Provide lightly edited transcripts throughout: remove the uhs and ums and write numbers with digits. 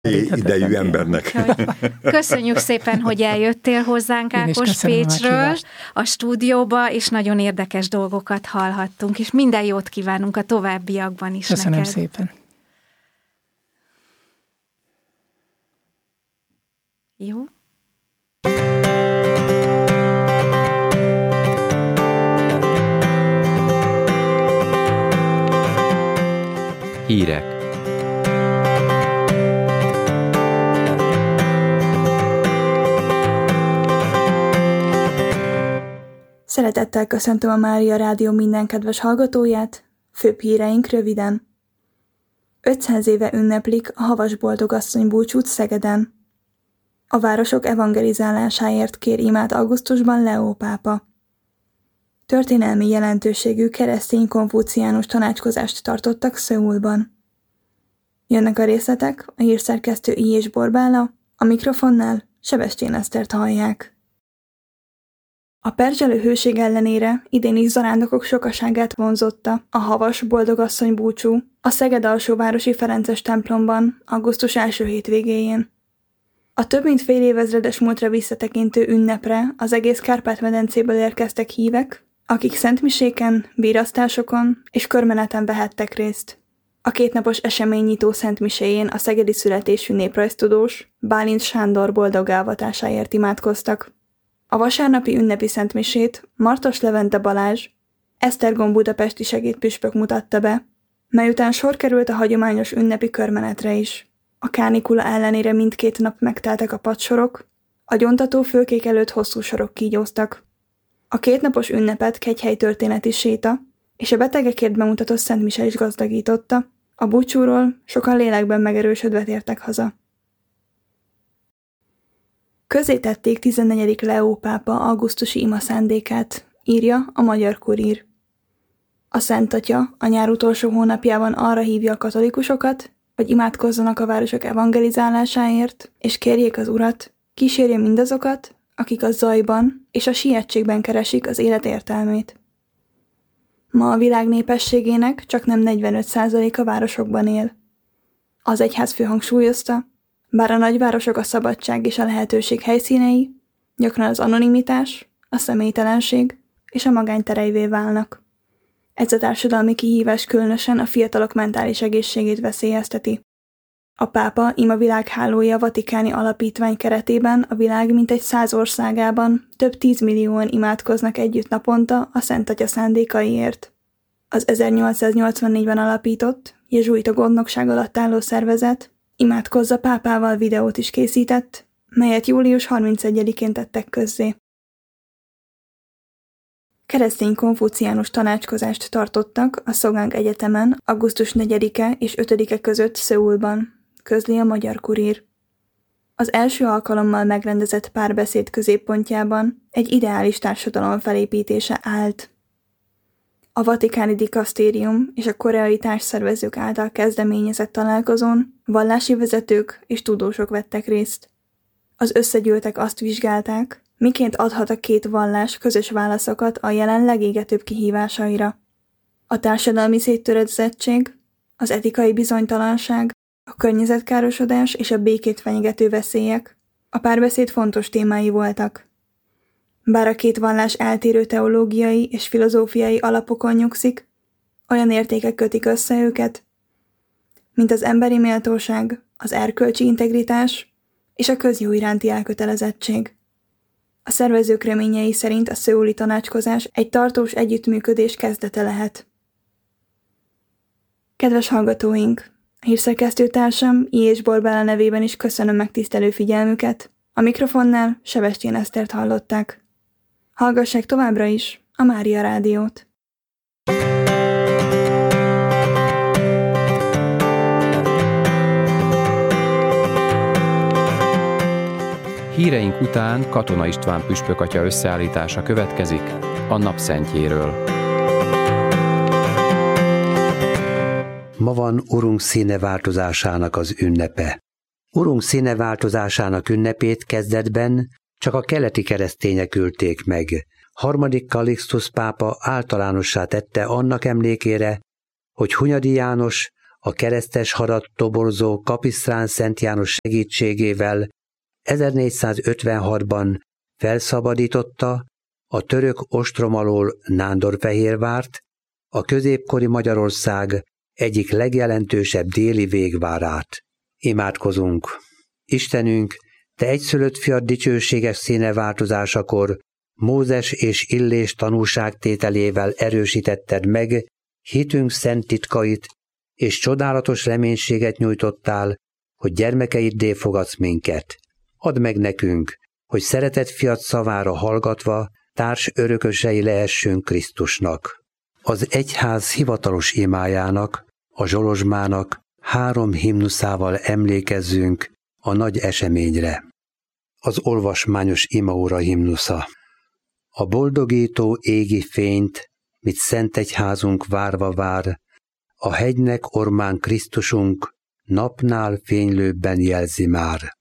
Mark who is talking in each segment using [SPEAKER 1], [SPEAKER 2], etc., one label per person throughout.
[SPEAKER 1] idejű embernek.
[SPEAKER 2] Köszönjük szépen, hogy eljöttél hozzánk, Ákos, Pécsről, a stúdióba, és nagyon érdekes dolgokat hallhattunk, és minden jót kívánunk a továbbiakban is
[SPEAKER 3] Köszönöm
[SPEAKER 2] neked.
[SPEAKER 3] szépen.
[SPEAKER 2] Jó.
[SPEAKER 4] Hírek.
[SPEAKER 5] Szeretettel köszöntöm a Mária Rádió minden kedves hallgatóját, főbb híreink röviden. 500 éve ünneplik a Havas Boldogasszony búcsút Szegeden. A városok evangelizálásáért kér imát augusztusban Leó pápa. Történelmi jelentőségű keresztény konfuciánus tanácskozást tartottak Szöulban. Jönnek a részletek, a hírszerkesztő I. Borbála, a mikrofonnál Sebestyén Esztert hallják. A perzselő hőség ellenére idén is zarándokok sokaságát vonzotta a Havas Boldogasszony búcsú a Szeged alsóvárosi Ferences templomban augusztus első hétvégéjén. A több mint fél évezredes múltra visszatekintő ünnepre az egész Kárpát-medencéből érkeztek hívek, akik szentmiséken, bírasztásokon és körmeneten vehettek részt. A kétnapos eseménynyitó szentmiséjén a szegedi születésű néprajztudós Bálint Sándor boldog elvatásáért imádkoztak. A vasárnapi ünnepi szentmisét Martos Levente Balázs, Esztergom budapesti segédpüspök mutatta be, mely után sor került a hagyományos ünnepi körmenetre is. A kánikula ellenére mindkét nap megteltek a padsorok, a gyontató fülkék előtt hosszú sorok kígyóztak. A kétnapos ünnepet kegyhely történeti séta és a betegekért bemutatott szentmise is gazdagította, a búcsúról sokan lélekben megerősödve tértek haza. Közzétették 14. Leó pápa augusztusi ima szándékát, írja a Magyar Kurír. A Szent Atya a nyár utolsó hónapjában arra hívja a katolikusokat, hogy imádkozzanak a városok evangelizálásáért, és kérjék az Urat, kísérje mindazokat, akik a zajban és a sietségben keresik az élet értelmét. Ma a világ népességének csaknem 45%-a városokban él. Az egyházfő hangsúlyozta, bár a nagyvárosok a szabadság és a lehetőség helyszínei, gyakran az anonimitás, a személytelenség és a magánytereivé válnak. Ez a társadalmi kihívás különösen a fiatalok mentális egészségét veszélyezteti. A pápa ima világhálója vatikáni alapítvány keretében a világ mintegy 100 országában több 10 millióan imádkoznak együtt naponta a Szent Atya szándékaiért. Az 1884-ben alapított, jezsuita gondnokság alatt álló szervezet Imádkozz a pápával videót is készített, melyet július 31-én tettek közzé. Keresztény konfuciánus tanácskozást tartottak a Szogang Egyetemen augusztus 4-e és 5-e között Szöulban, közli a Magyar Kurír. Az első alkalommal megrendezett párbeszéd középpontjában egy ideális társadalom felépítése állt. A vatikáni dikasztérium és a koreai társszervezők által kezdeményezett találkozón vallási vezetők és tudósok vettek részt. Az összegyűltek azt vizsgálták, miként adhat a két vallás közös válaszokat a jelen legégetőbb kihívásaira. A társadalmi széttöredezettség, az etikai bizonytalanság, a környezetkárosodás és a békét fenyegető veszélyek a párbeszéd fontos témái voltak. Bár a két vallás eltérő teológiai és filozófiai alapokon nyugszik, olyan értékek kötik össze őket, mint az emberi méltóság, az erkölcsi integritás és a közjó iránti elkötelezettség. A szervezők reményei szerint a szöuli tanácskozás egy tartós együttműködés kezdete lehet. Kedves hallgatóink! A hírszerkesztőtársam I. Borbála nevében is köszönöm megtisztelő figyelmüket. A mikrofonnál Sebestyén Esztert hallották. Hallgassák továbbra is a Mária Rádiót.
[SPEAKER 4] Híreink után Katona István püspök atya összeállítása következik a napszentjéről.
[SPEAKER 6] Ma van Urunk színeváltozásának az ünnepe. Urunk színeváltozásának ünnepét kezdetben csak a keleti keresztények ülték meg. Harmadik Kalixtusz pápa általánossá tette annak emlékére, hogy Hunyadi János a keresztes hadat toborzó Kapisztrán Szent János segítségével 1456-ban felszabadította a török ostrom alól Nándorfehérvárt, a középkori Magyarország egyik legjelentősebb déli végvárát. Imádkozunk! Istenünk, Te egyszülött fiad dicsőséges színeváltozásakor Mózes és Illés tanúságtételével erősítetted meg hitünk szent titkait, és csodálatos reménységet nyújtottál, hogy gyermekeiddé fogadsz minket. Add meg nekünk, hogy szeretett fiad szavára hallgatva társ örökösei lehessünk Krisztusnak. Az egyház hivatalos imájának, a Zsolozsmának 3 himnuszával emlékezzünk a nagy eseményre. Az olvasmányos imaóra himnusza. A boldogító égi fényt, mit szent egyházunk várva vár, a hegynek ormán Krisztusunk napnál fénylőbben jelzi már.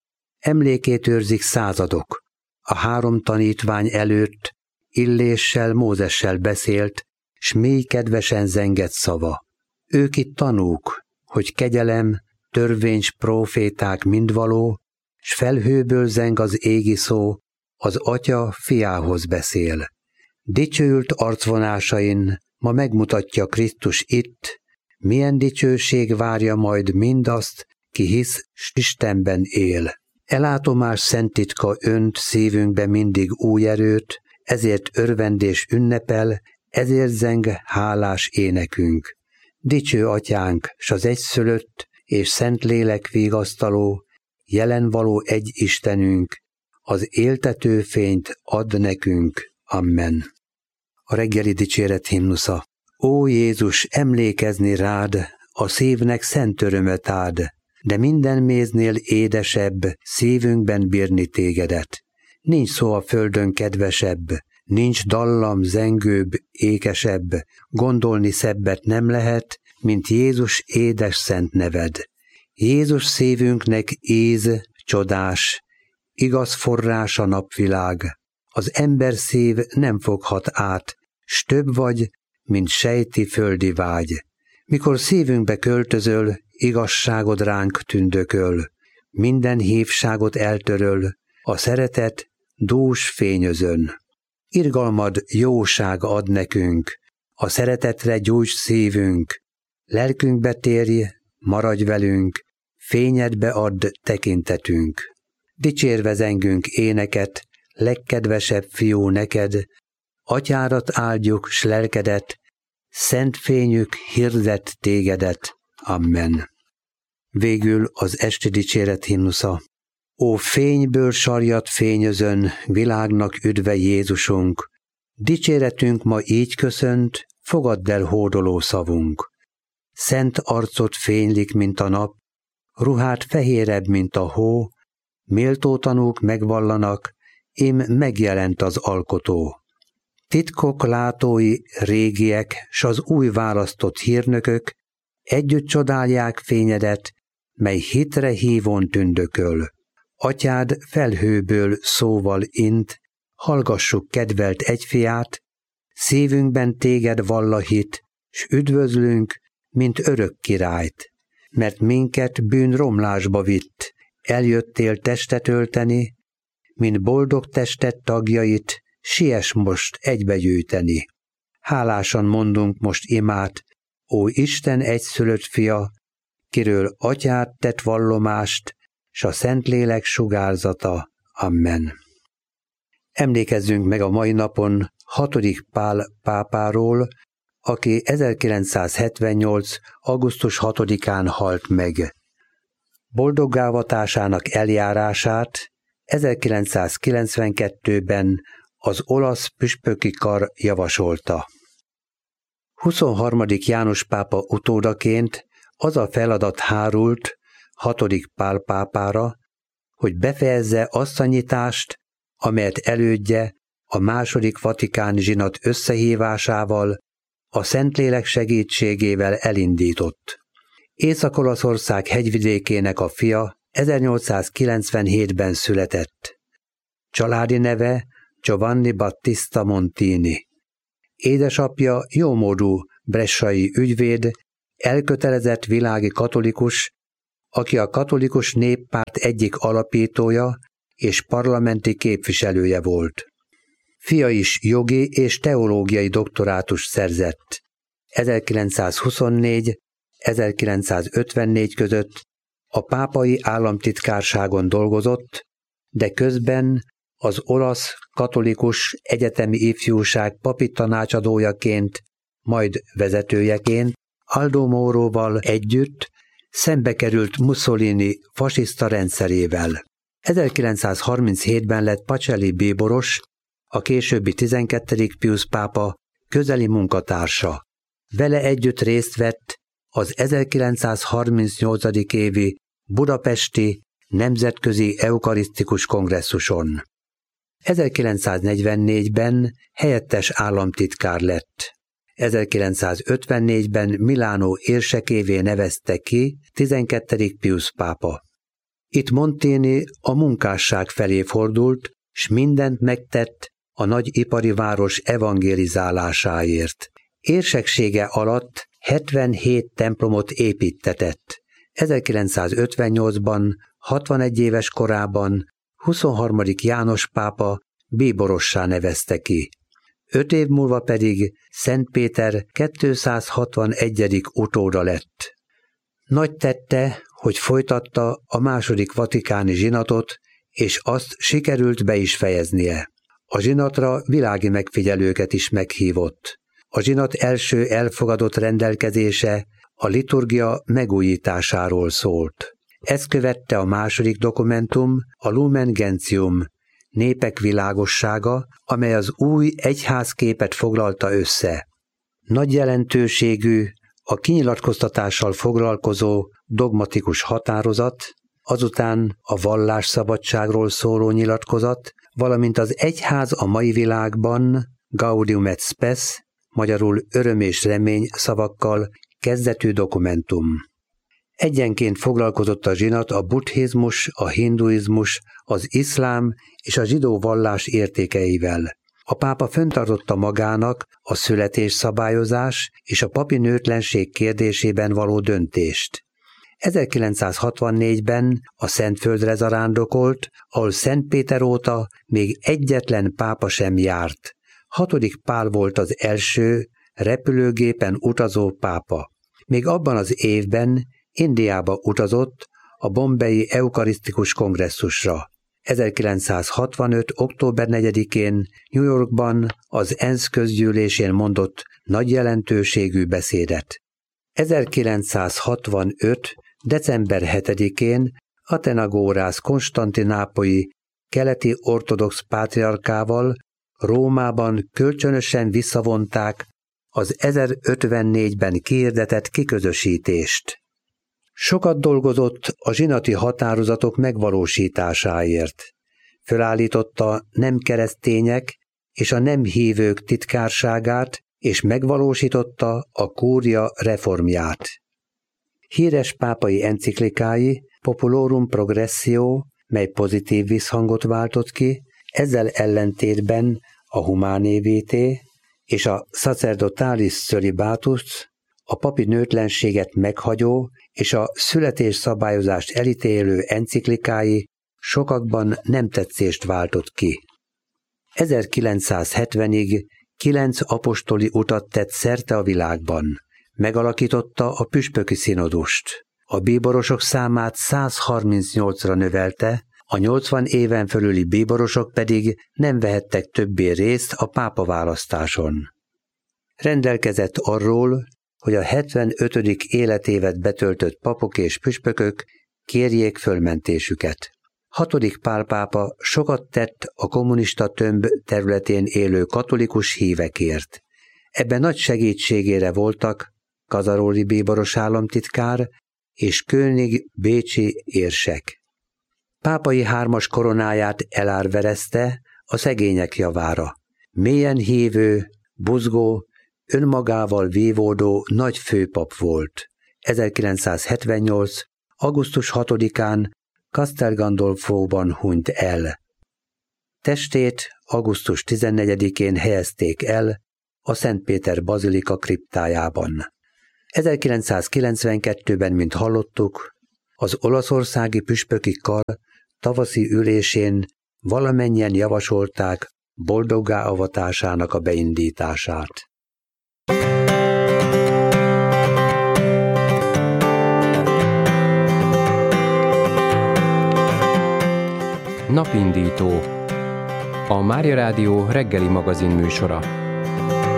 [SPEAKER 6] Emlékét őrzik századok, a 3 tanítvány előtt Illéssel, Mózessel beszélt, s mély kedvesen zengett szava. Ők itt tanúk, hogy kegyelem, törvény s próféták mind való, s felhőből zeng az égi szó, az Atya fiához beszél. Dicsőült arcvonásain ma megmutatja Krisztus itt, milyen dicsőség várja majd mindazt, ki hisz s Istenben él. Elátomás szent titka önt szívünkbe mindig új erőt, ezért örvendés ünnepel, ezért zeng hálás énekünk. Dicső Atyánk, s az egyszülött és szent lélek vigasztaló, jelen való egy Istenünk, az éltető fényt ad nekünk. Amen. A reggeli dicséret himnusza. Ó Jézus, emlékezni rád, a szívnek szent örömet ád, de minden méznél édesebb szívünkben bírni tégedet. Nincs szó a földön kedvesebb, nincs dallam zengőbb, ékesebb, gondolni szebbet nem lehet, mint Jézus édes szent neved. Jézus szívünknek íz, csodás, igaz forrás a napvilág. Az ember szív nem foghat át, s több vagy, mint sejti földi vágy. Mikor szívünkbe költözöl, igazságod ránk tündököl, minden hívságot eltöröl, a szeretet dús fényözön. Irgalmad jóság ad nekünk, a szeretetre gyújts szívünk, lelkünkbe térj, maradj velünk, fényedbe add tekintetünk. Dicsérve zengünk éneket, legkedvesebb fiú neked, Atyárat áldjuk s lelkedet, szent fényük hirdet tégedet. Amen. Végül az esti dicséret himnusza. Ó fényből sarjat fényözön, világnak üdve Jézusunk, dicséretünk ma így köszönt, fogadd el hódoló szavunk. Szent arcot fénylik, mint a nap, ruhát fehérebb, mint a hó, méltó tanúk megvallanak, ím megjelent az alkotó. Titkok látói régiek, s az új választott hírnökök együtt csodálják fényedet, mely hitre hívón tündököl. Atyád felhőből szóval int, hallgassuk kedvelt egyfiát, szívünkben téged valla hit, s üdvözlünk, mint örök királyt. Mert minket bűn romlásba vitt, eljöttél testet ölteni, mint boldog testet tagjait, siess most egybegyűjteni. Hálásan mondunk most imát, ó Isten egyszülött fia, kiről Atyád tett vallomást, s a Szentlélek sugárzata. Amen. Emlékezzünk meg a mai napon 6. Pál pápáról, aki 1978. augusztus 6-án halt meg. Boldoggávatásának eljárását 1992-ben az olasz püspöki kar javasolta. 23. János pápa utódaként az a feladat hárult 6. Pál pápára, hogy befejezze azt a nyitást, amelyet elődje a II. Vatikán zsinat összehívásával, a Szentlélek segítségével elindított. Észak-Olaszország hegyvidékének a fia 1897-ben született. Családi neve Giovanni Battista Montini. Édesapja jómódú bressai ügyvéd elkötelezett világi katolikus, aki a Katolikus Néppárt egyik alapítója és parlamenti képviselője volt. Fia is jogi és teológiai doktorátus szerzett. 1924-1954 között a pápai államtitkárságon dolgozott, de közben az olasz katolikus egyetemi ifjúság papi tanácsadójaként, majd vezetőjeként Aldo Moroval együtt szembe került Mussolini fasiszta rendszerével. 1937-ben lett Pacelli bíboros, a későbbi 12. Pius pápa közeli munkatársa. Vele együtt részt vett az 1938. évi budapesti nemzetközi eukarisztikus kongresszuson. 1944-ben helyettes államtitkár lett. 1954-ben Milánó érsekévé nevezte ki 12. Pius pápa. Itt Montini a munkásság felé fordult, s mindent megtett a nagy ipari város evangelizálásáért. Érseksége alatt 77 templomot építtetett. 1958-ban, 61 éves korában 23. János pápa bíborossá nevezte ki. 5 év múlva pedig Szent Péter 261. utóda lett. Nagy tette, hogy folytatta a második vatikáni zsinatot, és azt sikerült be is fejeznie. A zsinatra világi megfigyelőket is meghívott. A zsinat első elfogadott rendelkezése a liturgia megújításáról szólt. Ezt követte a második dokumentum, a Lumen Gentium, népek világossága, amely az új egyházképet foglalta össze. Nagy jelentőségű, a kinyilatkoztatással foglalkozó dogmatikus határozat, azután a vallásszabadságról szóló nyilatkozat, valamint az egyház a mai világban, Gaudium et Spes, magyarul öröm és remény szavakkal kezdetű dokumentum. Egyenként foglalkozott a zsinat a buddhizmus, a hinduizmus, az iszlám és a zsidó vallás értékeivel. A pápa fenntartotta magának a születésszabályozás és a papi nőtlenség kérdésében való döntést. 1964-ben a Szentföldre zarándokolt, ahol Szent Péter óta még egyetlen pápa sem járt. 6. Pál volt az első repülőgépen utazó pápa. Még abban az évben Indiába utazott a Bombay eukarisztikus kongresszusra. 1965. október 4-én New Yorkban az ENSZ közgyűlésén mondott nagy jelentőségű beszédet. 1965. december 7-én Athenagorász konstantinápolyi keleti ortodox pátriarkával Rómában kölcsönösen visszavonták az 1054-ben kihirdetett kiközösítést. Sokat dolgozott a zsinati határozatok megvalósításáért. Fölállította nem keresztények és a nem hívők titkárságát, és megvalósította a kúria reformját. Híres pápai enciklikái, Populorum Progressio, mely pozitív visszhangot váltott ki, ezzel ellentétben a Humanae Vitae és a Sacerdotalis Cölibatus, a papi nőtlenséget meghagyó és a születésszabályozást elítélő enciklikái sokakban nem tetszést váltott ki. 1970-ig 9 apostoli utat tett szerte a világban. Megalakította a püspöki szinodust. A bíborosok számát 138-ra növelte, a 80 éven fölüli bíborosok pedig nem vehettek többé részt a pápaválasztáson. Rendelkezett arról, hogy a 75. életévet betöltött papok és püspökök kérjék fölmentésüket. 6. Pál pápa sokat tett a kommunista tömb területén élő katolikus hívekért. Ebben nagy segítségére voltak Kazaroli bíboros államtitkár és König bécsi érsek. Pápai 3-as koronáját elárverezte a szegények javára. Mélyen hívő, buzgó, önmagával vívódó nagy főpap volt. 1978. augusztus 6-án Castel Gandolfóban hunyt el. Testét augusztus 14-én helyezték el a Szent Péter bazilika kriptájában. 1992-ben, mint hallottuk, az olaszországi püspöki kar tavaszi ülésén valamennyien javasolták boldoggá avatásának a beindítását.
[SPEAKER 4] Napindító. A Mária Rádió reggeli magazin műsora.